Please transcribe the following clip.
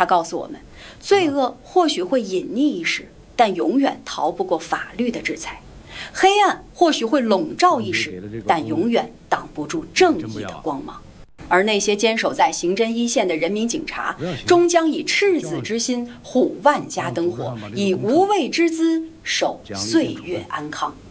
他告诉我们，罪恶或许会隐匿一时，但永远逃不过法律的制裁；黑暗或许会笼罩一时，但永远挡不住正义的光芒。而那些坚守在刑侦一线的人民警察，终将以赤子之心护万家灯火，以无畏之姿守岁月安康。